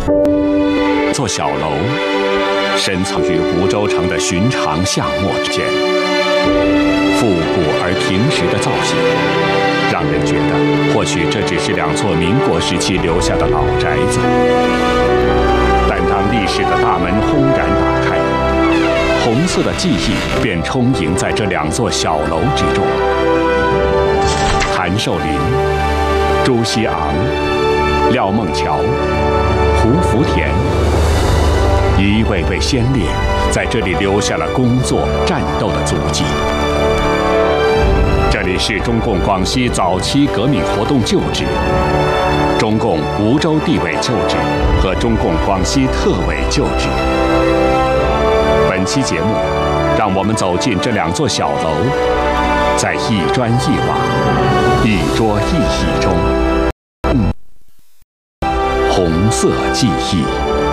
座小楼深藏于梧州城的寻常巷陌之间，复古而平实的造型，让人觉得或许这只是2座民国时期留下的老宅子。但当历史的大门轰然打开，红色的记忆便充盈在这2座小楼之中。谭寿林、朱熹昂、廖孟桥、胡福田，一位位先烈在这里留下了工作、战斗的足迹。这里是中共广西早期革命活动旧址、中共梧州地委旧址和中共广西特委旧址。本期节目，让我们走进这2座小楼，在一砖一瓦、一桌一椅中，红色记忆。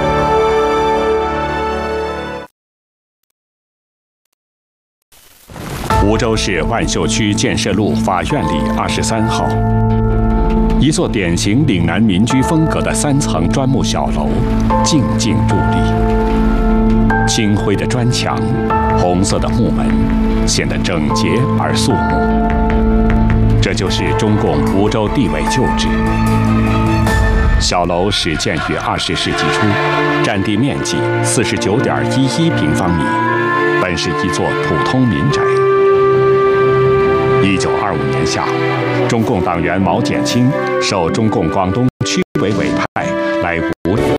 梧州市万秀区建设路法院里23号，一座典型岭南民居风格的3层砖木小楼，静静伫立。青灰的砖墙，红色的木门，显得整洁而肃穆。这就是中共梧州地委旧址。小楼始建于20世纪初，占地面积49.11平方米，本是一座普通民宅。1925年夏，中共党员毛简清受中共广东区委委派来梧州。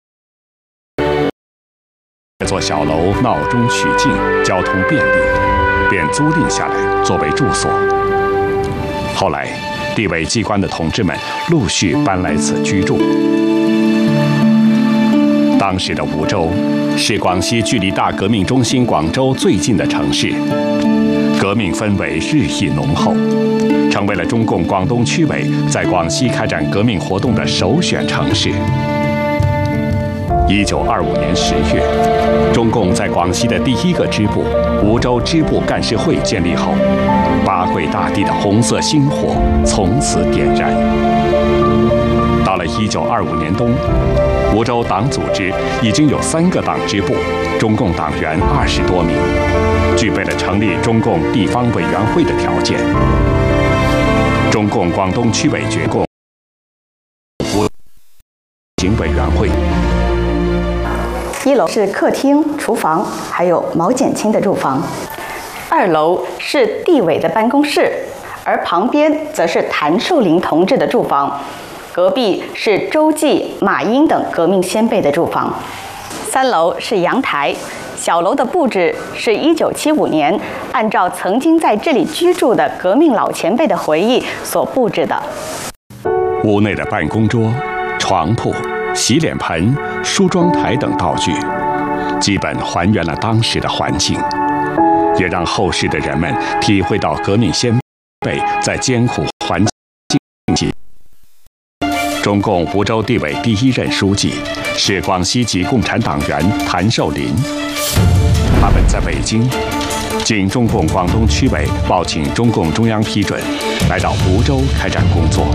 这座小楼闹中取静，交通便利，便租赁下来作为住所。后来，地委机关的同志们陆续搬来此居住。当时的梧州是广西距离大革命中心广州最近的城市，革命氛围日益浓厚，成为了中共广东区委在广西开展革命活动的首选城市。1925年10月，中共在广西的第1个支部梧州支部干事会建立后，八会大地的红色星火从此点燃。到了1925年冬，梧州党组织已经有3个党支部，中共党员20多名，具备了成立中共地方委员会的条件。中共广东区委决共梧行委员会。 1楼是客厅、厨房，还有毛简清的住房。2楼是地委的办公室，而旁边则是谭寿林同志的住房。隔壁是周记、马英等革命先辈的住房。3楼是阳台。小楼的布置是1975年按照曾经在这里居住的革命老前辈的回忆所布置的。 屋内的办公桌、床铺、洗脸盆、梳妆台等道具，基本还原了当时的环境，也让后世的人们体会到革命先辈在艰苦环境。中共梧州地委第1任书记是广西籍共产党员谭寿林，他本在北京，经中共广东区委报请中共中央批准，来到梧州开展工作。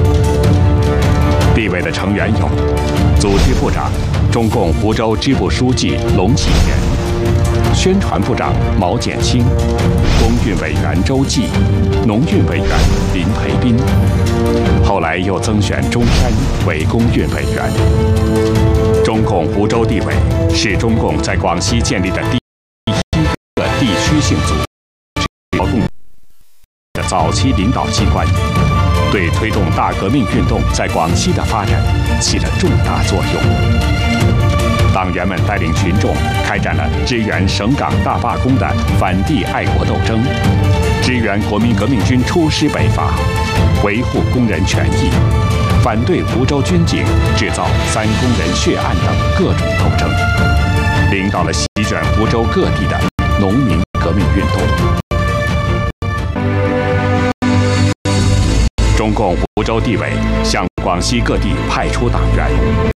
地委的成员有组织部长、中共梧州支部书记龙启田，宣传部长毛简清，工运委员周记，农运委员林培斌，后来又增选中山为工运委员。中共梧州地委是中共在广西建立的第1个地区性组织，劳动的早期领导机关，对推动大革命运动在广西的发展起了重大作用。党员们带领群众开展了支援省港大罢工的反帝爱国斗争，支援国民革命军出师北伐，维护工人权益，反对梧州军警制造3工人血案等各种斗争，领导了席卷梧州各地的农民革命运动。中共梧州地委向广西各地派出党员，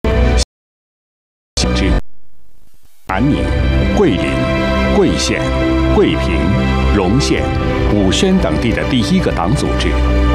之南宁、桂林、桂县、桂平、荣县、武宣等地的第1个党组织